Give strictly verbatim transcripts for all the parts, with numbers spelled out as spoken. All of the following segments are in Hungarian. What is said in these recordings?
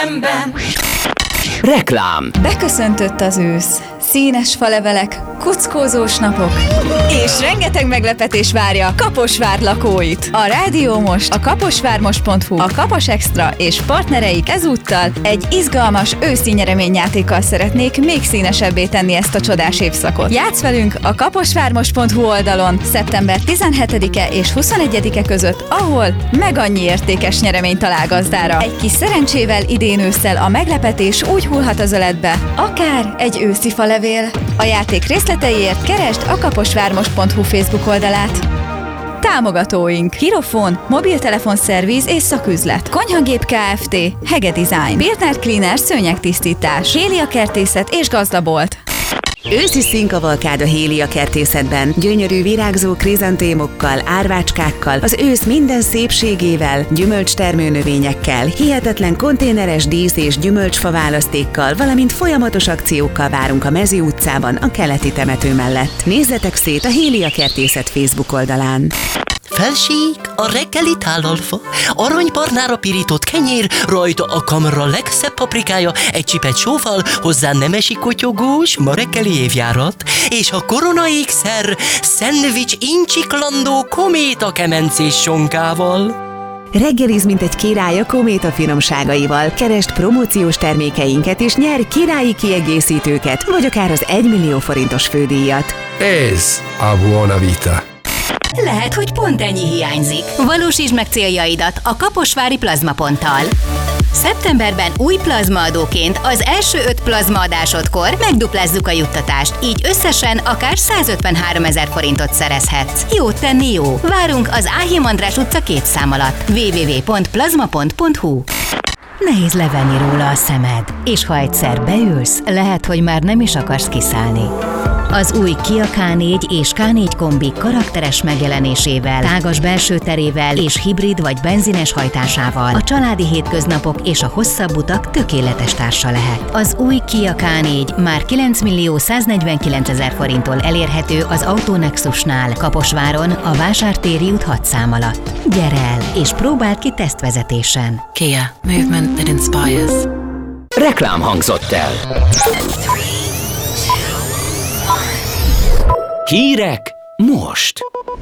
em-ben. Reklám. Beköszöntött az ősz. Színes falevelek, kuckózós napok, és rengeteg meglepetés várja Kaposvár lakóit. A Rádió Most, a kaposvármost pont hu, a Kapos Extra és partnereik ezúttal egy izgalmas őszi nyereményjátékkal szeretnék még színesebbé tenni ezt a csodás évszakot. Játsz velünk a kaposvármost pont hu oldalon szeptember tizenhetedike és huszonegyedike között, ahol meg annyi értékes nyeremény talál gazdára. Egy kis szerencsével idén ősszel a meglepetés úgy hullhat az öletbe, akár egy őszi falevél. A játék részleteiért keresd a kaposvármost pont hu Facebook oldalát. Támogatóink: Hirofon, mobiltelefonszerviz és szaküzlet, Konyhagép Kft., Hege Design, Birtner Cleaner szőnyegtisztítás, Hélia Kertészet és Gazdabolt. Őszi színkavalkád a Hélia Kertészetben. Gyönyörű virágzó krizantémokkal, árvácskákkal, az ősz minden szépségével, gyümölcstermőnövényekkel, hihetetlen konténeres dísz- és gyümölcsfa választékkal, valamint folyamatos akciókkal várunk a Mezi utcában, a keleti temető mellett. Nézzetek szét a Hélia Kertészet Facebook oldalán. Felség, a reggeli tálalfa, aranybarnára pirított kenyér, rajta a kamra legszebb paprikája, egy csipet sóval, hozzá nemesi kotyogós, ma reggeli évjárat, és a korona ékszer, szendvics incsiklandó kométa kemencés sonkával. Reggeliz, mint egy király a Kométa finomságaival. Keresd promóciós termékeinket és nyer királyi kiegészítőket, vagy akár az egymillió forintos fődíjat. Ez a Buona Vita. Lehet, hogy pont ennyi hiányzik. Valósítsd meg céljaidat a Kaposvári Plazmaponttal. Szeptemberben új plazmaadóként az első öt plazmaadásodkor megduplázzuk a juttatást, így összesen akár százötvenháromezer forintot szerezhetsz. Jót tenni jó! Várunk az Áhim András utca két szám alatt. double-u double-u double-u pont plazmapont pont hu. Nehéz levenni róla a szemed, és ha egyszer beülsz, lehet, hogy már nem is akarsz kiszállni. Az új Kia ká négy és ká négy kombi karakteres megjelenésével, tágas belső terével és hibrid vagy benzines hajtásával a családi hétköznapok és a hosszabb utak tökéletes társa lehet. Az új Kia ká négy már kilencmillió száznegyvenkilencezer forinttól elérhető az Autonexusnál, Kaposváron, a Vásártéri út hat szám alatt. Gyere el és próbáld ki tesztvezetésen. Kia. Movement that inspires. Reklám hangzott el. Hírek most.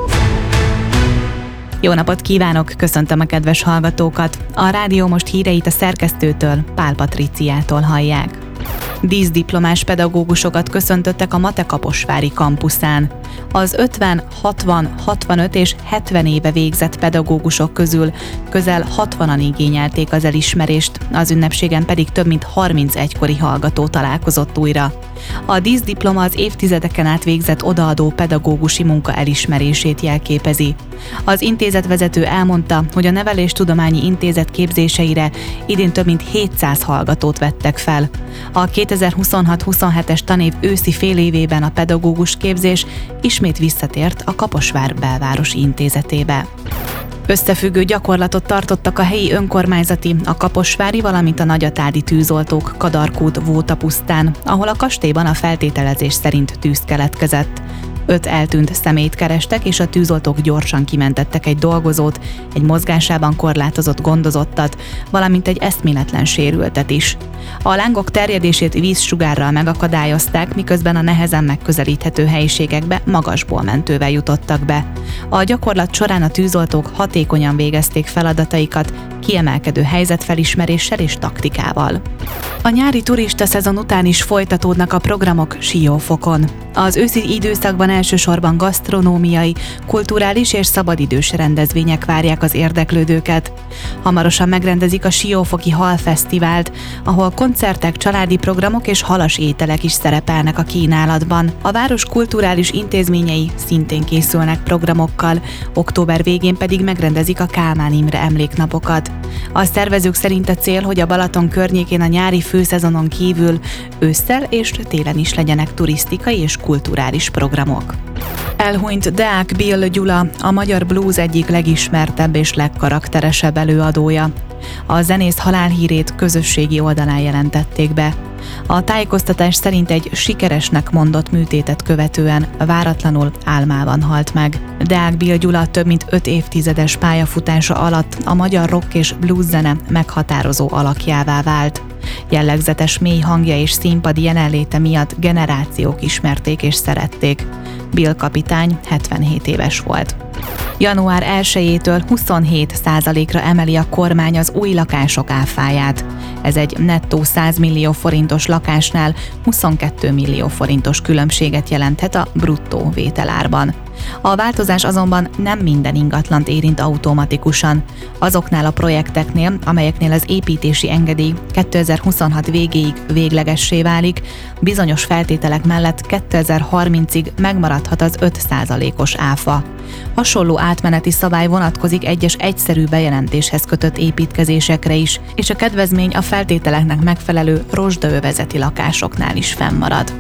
Jó napot kívánok, köszöntöm a kedves hallgatókat. A Rádió Most híreit a szerkesztőtől, Pál Patriciától hallják. Díszdiplomás pedagógusokat köszöntöttek a Mate Kaposvári kampuszán. Az ötven, hatvan, hatvanöt és hetven éve végzett pedagógusok közül közel hatvanan igényelték az elismerést, az ünnepségen pedig több mint harminc egykori hallgató találkozott újra. A díszdiploma az évtizedeken át végzett odaadó pedagógusi munka elismerését jelképezi. Az intézetvezető elmondta, hogy a Neveléstudományi Intézet képzéseire idén több mint hétszáz hallgatót vettek fel. A kétezer-huszonhat huszonhetes tanév őszi félévében a pedagógus képzés ismét visszatért a Kaposvár belvárosi intézetébe. Összefüggő gyakorlatot tartottak a helyi önkormányzati, a kaposvári, valamint a nagyatádi tűzoltók Kadarkút Vótapusztán, ahol a kastélyban a feltételezés szerint tűz keletkezett. Öt eltűnt személyt kerestek, és a tűzoltók gyorsan kimentettek egy dolgozót, egy mozgásában korlátozott gondozottat, valamint egy eszméletlen sérültet is. A lángok terjedését vízsugárral megakadályozták, miközben a nehezen megközelíthető helyiségekbe magasból mentővel jutottak be. A gyakorlat során a tűzoltók hatékonyan végezték feladataikat, kiemelkedő helyzetfelismeréssel és taktikával. A nyári turista szezon után is folytatódnak a programok Siófokon. Az őszi időszakban elsősorban gasztronómiai, kulturális és szabadidős rendezvények várják az érdeklődőket. Hamarosan megrendezik a Siófoki Halfesztivált, ahol koncertek, családi programok és halas ételek is szerepelnek a kínálatban. A város kulturális intézményei szintén készülnek programokkal, október végén pedig megrendezik a Kálmán Imre emléknapokat. A szervezők szerint a cél, hogy a Balaton környékén a nyári főszezonon kívül ősszel és télen is legyenek turisztikai és kulturális programok. Elhunyt Deák Bill Gyula, a magyar blues egyik legismertebb és legkarakteresebb előadója. A zenész halálhírét közösségi oldalán jelentették be. A tájékoztatás szerint egy sikeresnek mondott műtétet követően váratlanul álmában halt meg. Deák Bill Gyula több mint öt évtizedes pályafutása alatt a magyar rock és blues zene meghatározó alakjává vált. Jellegzetes mély hangja és színpadi jelenléte miatt generációk ismerték és szerették. Bill kapitány hetvenhét éves volt. január elsejétől huszonhét százalékra emeli a kormány az új lakások áfáját. Ez egy nettó száz millió forintos lakásnál huszonkettő millió forintos különbséget jelenthet a bruttó vételárban. A változás azonban nem minden ingatlant érint automatikusan. Azoknál a projekteknél, amelyeknél az építési engedély kétezer-huszonhat végéig véglegessé válik, bizonyos feltételek mellett kétezer-harmincig megmaradhat az öt százalékos áfa. Hasonló átmeneti szabály vonatkozik egyes egyszerű bejelentéshez kötött építkezésekre is, és a kedvezmény a feltételeknek megfelelő rozsdaövezeti lakásoknál is fennmarad.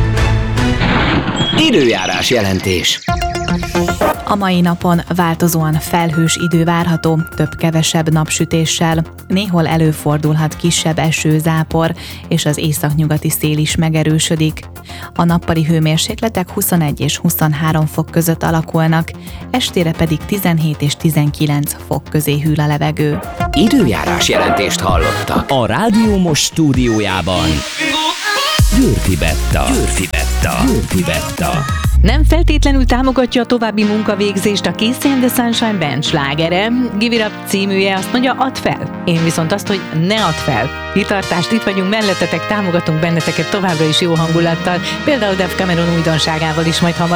Időjárás jelentés. A mai napon változóan felhős idő várható, több-kevesebb napsütéssel. Néhol előfordulhat kisebb eső, zápor, és az északnyugati szél is megerősödik. A nappali hőmérsékletek huszonegy és huszonhárom fok között alakulnak, estére pedig tizenhét és tizenkilenc fok közé hűl a levegő. Időjárás jelentést hallottak. A Rádió Most stúdiójában Győrfi Betta. Győrfi Betta. Győrfi Betta. Nem feltétlenül támogatja a további munkavégzést a Kiss and the Sunshine Band slágere. Give It Up címűje azt mondja, add fel. Én viszont azt, hogy ne add fel. Kitartást, itt vagyunk mellettetek, támogatunk benneteket továbbra is jó hangulattal, például Dave Cameron újdonságával is majd hamar.